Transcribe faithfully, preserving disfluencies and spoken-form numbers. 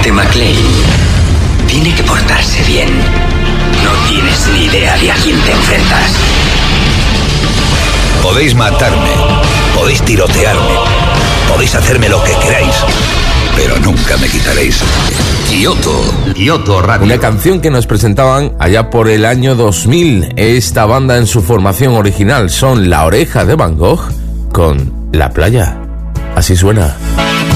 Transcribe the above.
agente McClane tiene que portarse bien. No tienes ni idea de a quién te enfrentas. Podéis matarme, podéis tirotearme, podéis hacerme lo que queráis, pero nunca me quitaréis Kyoto. Kyoto Radio. Una canción que nos presentaban allá por el año dos mil. Esta banda en su formación original son La Oreja de Van Gogh con La Playa. Así suena.